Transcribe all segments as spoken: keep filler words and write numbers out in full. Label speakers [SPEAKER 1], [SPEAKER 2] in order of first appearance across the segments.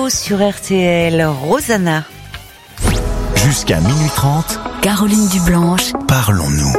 [SPEAKER 1] Lolo sur R T L, Rosanna.
[SPEAKER 2] Jusqu'à minuit trente,
[SPEAKER 3] Caroline Dublanche,
[SPEAKER 2] parlons-nous.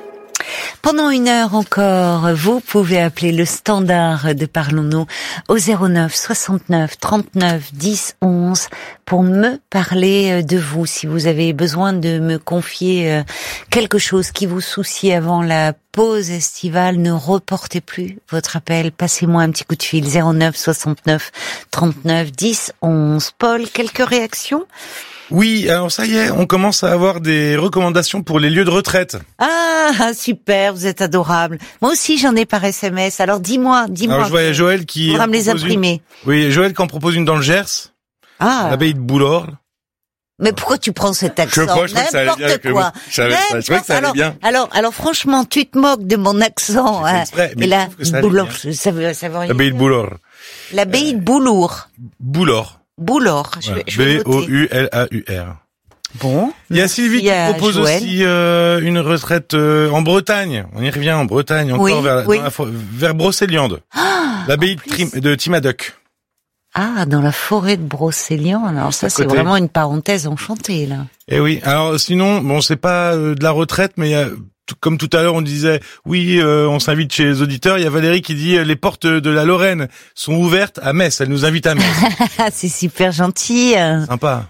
[SPEAKER 1] Pendant une heure encore, vous pouvez appeler le standard de Parlons-nous au zéro neuf soixante-neuf trente-neuf dix onze pour me parler de vous. Si vous avez besoin de me confier quelque chose qui vous soucie avant la pause estivale, ne reportez plus votre appel. Passez-moi un petit coup de fil zéro neuf soixante-neuf trente-neuf dix onze. Paul, quelques réactions ?
[SPEAKER 4] Oui, alors ça y est, on commence à avoir des recommandations pour les lieux de retraite.
[SPEAKER 1] Ah, super, vous êtes adorable. Moi aussi, j'en ai par S M S. Alors, dis-moi, dis-moi.
[SPEAKER 4] Alors, je voyais Joël qui...
[SPEAKER 1] On va me les imprimer.
[SPEAKER 4] Une... Oui, Joël qui en propose une dans le Gers.
[SPEAKER 1] Ah.
[SPEAKER 4] L'abbaye de Boulorle.
[SPEAKER 1] Mais pourquoi tu prends cet accent?
[SPEAKER 4] Je sais pas, je crois que ça allait bien.
[SPEAKER 1] N'importe quoi.
[SPEAKER 4] Je savais, je crois que ça allait
[SPEAKER 1] alors,
[SPEAKER 4] bien.
[SPEAKER 1] Alors, alors, franchement, tu te moques de mon accent. Hein.
[SPEAKER 4] Exprès, mais
[SPEAKER 1] Et là,
[SPEAKER 4] Boulorle,
[SPEAKER 1] ça veut, ça veut rien
[SPEAKER 4] l'abbaye de Boulorle.
[SPEAKER 1] L'abbaye de Boulour.
[SPEAKER 4] Boulorle.
[SPEAKER 1] Boulorle. Je vais, je vais
[SPEAKER 4] B O U L A U R.
[SPEAKER 1] Bon.
[SPEAKER 4] Il y a Sylvie qui propose
[SPEAKER 1] Joël.
[SPEAKER 4] aussi euh, une retraite euh, en Bretagne. On y revient en Bretagne, encore
[SPEAKER 1] oui,
[SPEAKER 4] vers,
[SPEAKER 1] oui.
[SPEAKER 4] dans la, vers Brocéliande.
[SPEAKER 1] Ah,
[SPEAKER 4] L'abbaye de, Trim, de Timadoc.
[SPEAKER 1] Ah, dans la forêt de Brocéliande. Alors ça, c'est
[SPEAKER 4] côté.
[SPEAKER 1] vraiment une parenthèse enchantée, là.
[SPEAKER 4] Eh oui. Alors sinon, bon, c'est pas euh, de la retraite, mais il y a, t- comme tout à l'heure, on disait, oui, euh, on s'invite chez les auditeurs. Il y a Valérie qui dit, euh, les portes de la Lorraine sont ouvertes à Metz. Elle nous invite à Metz.
[SPEAKER 1] C'est super gentil.
[SPEAKER 4] Sympa.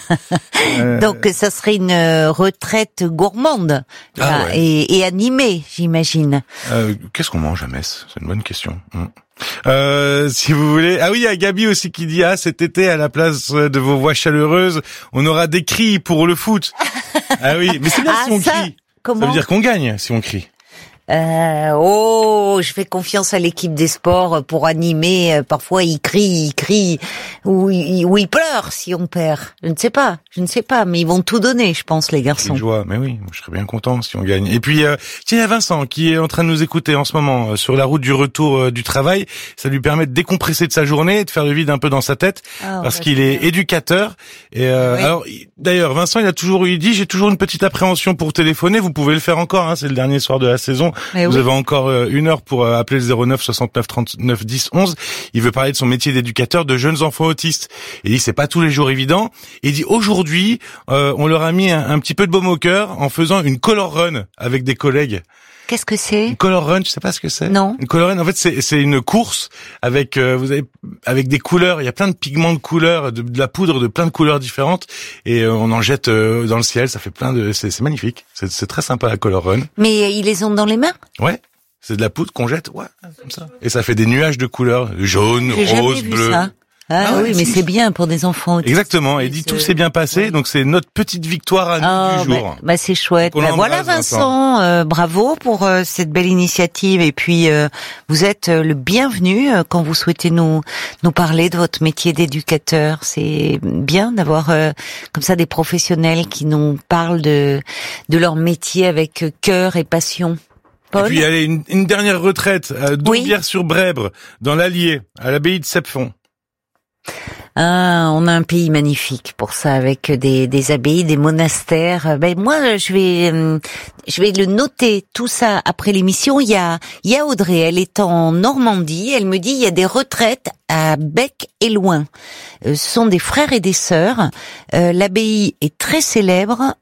[SPEAKER 1] euh... Donc, ça serait une retraite gourmande
[SPEAKER 4] ah,
[SPEAKER 1] là,
[SPEAKER 4] ouais.
[SPEAKER 1] et, et animée, j'imagine.
[SPEAKER 4] Euh, qu'est-ce qu'on mange à Metz? C'est une bonne question. Hum. Euh, si vous voulez. Ah oui, il y a Gabi aussi qui dit, ah, cet été, à la place de vos voix chaleureuses, on aura des cris pour le foot. Ah oui, mais c'est bien
[SPEAKER 1] ah,
[SPEAKER 4] si on
[SPEAKER 1] ça,
[SPEAKER 4] crie.
[SPEAKER 1] Comment
[SPEAKER 4] Ça veut dire qu'on gagne si on crie.
[SPEAKER 1] Euh, oh, je fais confiance à l'équipe des sports pour animer. Parfois, ils crient, ils crient, ou ils, ou ils pleurent si on perd. Je ne sais pas, je ne sais pas, mais ils vont tout donner, je pense, les garçons.
[SPEAKER 4] Une joie, mais oui, je serais bien content si on gagne. Et puis, euh, tiens, il y a Vincent qui est en train de nous écouter en ce moment euh, sur la route du retour euh, du travail. Ça lui permet de décompresser de sa journée, de faire le vide un peu dans sa tête,
[SPEAKER 1] oh,
[SPEAKER 4] parce
[SPEAKER 1] bah,
[SPEAKER 4] qu'il est éducateur. Et euh, oui. alors, d'ailleurs, Vincent, il a toujours, il dit, j'ai toujours une petite appréhension pour téléphoner. Vous pouvez le faire encore, hein, c'est le dernier soir de la saison.
[SPEAKER 1] Mais
[SPEAKER 4] vous
[SPEAKER 1] oui.
[SPEAKER 4] avez encore une heure pour appeler le zéro neuf soixante-neuf trente-neuf dix onze. Il veut parler de son métier d'éducateur de jeunes enfants autistes. Il dit c'est pas tous les jours évident. Et il dit aujourd'hui euh, on leur a mis un, un petit peu de baume au cœur en faisant une color run avec des collègues.
[SPEAKER 1] Qu'est-ce que c'est?
[SPEAKER 4] Une color run, je sais pas ce que c'est.
[SPEAKER 1] Non.
[SPEAKER 4] Une color run, en fait, c'est c'est une course avec euh, vous avez avec des couleurs. Il y a plein de pigments de couleurs, de, de la poudre de plein de couleurs différentes, et euh, on en jette euh, dans le ciel. Ça fait plein de, c'est, c'est magnifique. C'est, c'est très sympa la color run.
[SPEAKER 1] Mais ils les ont dans les mains?
[SPEAKER 4] Ouais. C'est de la poudre qu'on jette, ouais, comme ça. Et ça fait des nuages de couleurs, jaune,
[SPEAKER 1] J'ai
[SPEAKER 4] rose,
[SPEAKER 1] jamais vu
[SPEAKER 4] bleu.
[SPEAKER 1] Ça. Ah, ah ouais, oui, mais
[SPEAKER 4] si.
[SPEAKER 1] c'est bien pour des enfants autistes.
[SPEAKER 4] Exactement. Et dit tout s'est bien passé,
[SPEAKER 1] oui.
[SPEAKER 4] donc c'est notre petite victoire à nous
[SPEAKER 1] oh,
[SPEAKER 4] du jour.
[SPEAKER 1] Bah, bah c'est chouette. Bah, voilà Vincent,
[SPEAKER 4] Vincent.
[SPEAKER 1] Euh, bravo pour euh, cette belle initiative. Et puis euh, vous êtes euh, le bienvenu euh, quand vous souhaitez nous nous parler de votre métier d'éducateur. C'est bien d'avoir euh, comme ça des professionnels qui nous parlent de de leur métier avec cœur et passion. Paul.
[SPEAKER 4] Et puis allez, une, une dernière retraite à Dombierre-sur-Brèbre, dans l'Allier, à l'abbaye de Sepfond.
[SPEAKER 1] Ah, on a un pays magnifique pour ça, avec des, des abbayes, des monastères. Ben moi, je vais, je vais le noter tout ça après l'émission. Il y a, il y a Audrey, elle est en Normandie. Elle me dit il y a des retraites à Bec et Loin. Euh, ce sont des frères et des sœurs. Euh, l'abbaye est très célèbre.